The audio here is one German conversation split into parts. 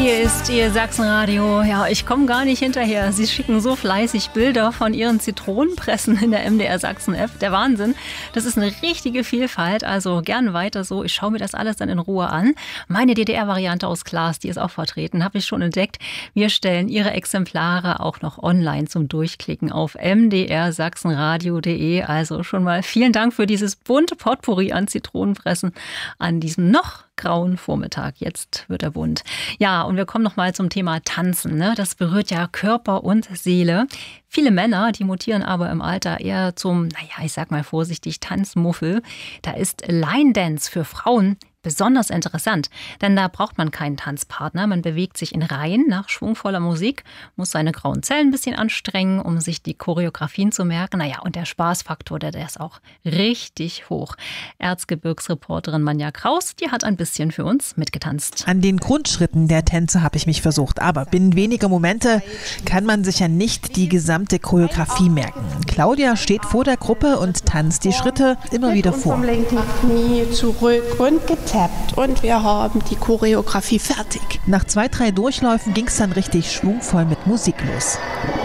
Hier ist Ihr Sachsenradio. Ja, ich komme gar nicht hinterher. Sie schicken so fleißig Bilder von Ihren Zitronenpressen in der MDR Sachsen-App. Der Wahnsinn. Das ist eine richtige Vielfalt. Also gern weiter so. Ich schaue mir das alles dann in Ruhe an. Meine DDR-Variante aus Glas, die ist auch vertreten, habe ich schon entdeckt. Wir stellen Ihre Exemplare auch noch online zum Durchklicken auf mdrsachsenradio.de. Also schon mal vielen Dank für dieses bunte Potpourri an Zitronenpressen an diesem noch grauen Vormittag. Jetzt wird er bunt. Ja, und wir kommen noch mal zum Thema Tanzen. Ne? Das berührt ja Körper und Seele. Viele Männer, die mutieren aber im Alter eher zum, ich sag mal vorsichtig, Tanzmuffel. Da ist Line Dance für Frauen besonders interessant, denn da braucht man keinen Tanzpartner. Man bewegt sich in Reihen nach schwungvoller Musik, muss seine grauen Zellen ein bisschen anstrengen, um sich die Choreografien zu merken. Und der Spaßfaktor, der ist auch richtig hoch. Erzgebirgsreporterin Manja Kraus, die hat ein bisschen für uns mitgetanzt. An den Grundschritten der Tänze habe ich mich versucht, aber binnen weniger Momente kann man sich ja nicht die gesamte Choreografie merken. Claudia steht vor der Gruppe und tanzt die Schritte immer wieder vor. Vom linken Knie zurück und getappt. Und wir haben die Choreografie fertig. Nach 2, 3 Durchläufen ging es dann richtig schwungvoll mit Musik los.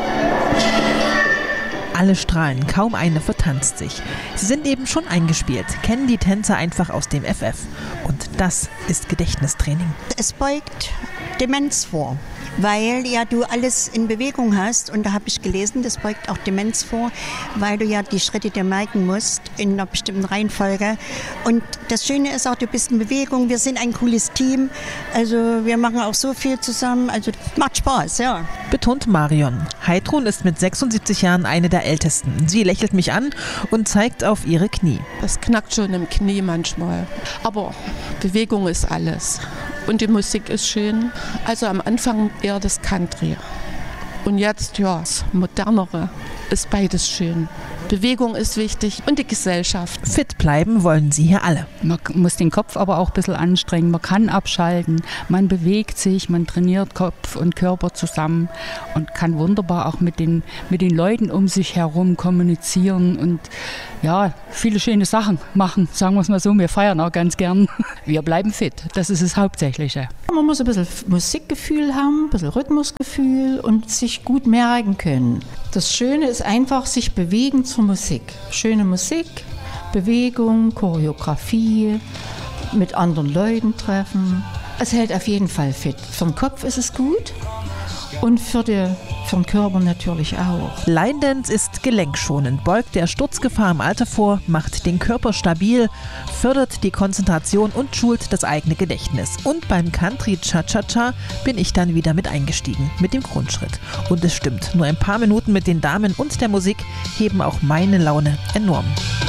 Alle strahlen, kaum eine vertanzt sich. Sie sind eben schon eingespielt, kennen die Tänze einfach aus dem FF. Und das ist Gedächtnistraining. Es beugt Demenz vor, weil ja du alles in Bewegung hast. Und da habe ich gelesen, das beugt auch Demenz vor, weil du ja die Schritte dir merken musst in einer bestimmten Reihenfolge. Und das Schöne ist auch, du bist in Bewegung, wir sind ein cooles Team. Also wir machen auch so viel zusammen, also macht Spaß, ja. Betont Marion. Heidrun ist mit 76 Jahren eine der Ältesten. Sie lächelt mich an und zeigt auf ihre Knie. Das knackt schon im Knie manchmal. Aber Bewegung ist alles. Und die Musik ist schön. Also am Anfang eher das Country. Und jetzt, das Modernere ist beides schön. Bewegung ist wichtig und die Gesellschaft. Fit bleiben wollen sie hier alle. Man muss den Kopf aber auch ein bisschen anstrengen. Man kann abschalten, man bewegt sich, man trainiert Kopf und Körper zusammen und kann wunderbar auch mit den Leuten um sich herum kommunizieren und viele schöne Sachen machen. Sagen wir es mal so, wir feiern auch ganz gern. Wir bleiben fit, das ist das Hauptsächliche. Man muss ein bisschen Musikgefühl haben, ein bisschen Rhythmusgefühl und sich gut merken können. Das Schöne ist einfach, sich bewegen zur Musik. Schöne Musik, Bewegung, Choreografie, mit anderen Leuten treffen. Es hält auf jeden Fall fit. Für den Kopf ist es gut und für den Körper natürlich auch. Line Dance ist gelenkschonend, beugt der Sturzgefahr im Alter vor, macht den Körper stabil, fördert die Konzentration und schult das eigene Gedächtnis. Und beim Country Cha-Cha-Cha bin ich dann wieder mit eingestiegen, mit dem Grundschritt. Und es stimmt, nur ein paar Minuten mit den Damen und der Musik heben auch meine Laune enorm.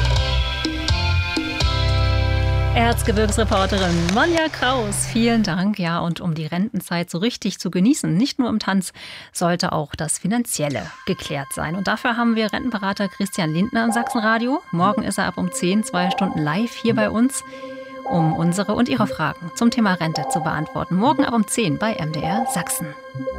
Erzgebirgsreporterin Manja Kraus, vielen Dank. Ja, und um die Rentenzeit so richtig zu genießen, nicht nur im Tanz, sollte auch das Finanzielle geklärt sein. Und dafür haben wir Rentenberater Christian Lindner im Sachsenradio. Morgen ist er ab um 10, 2 Stunden live hier bei uns, um unsere und Ihre Fragen zum Thema Rente zu beantworten. Morgen ab um 10 bei MDR Sachsen.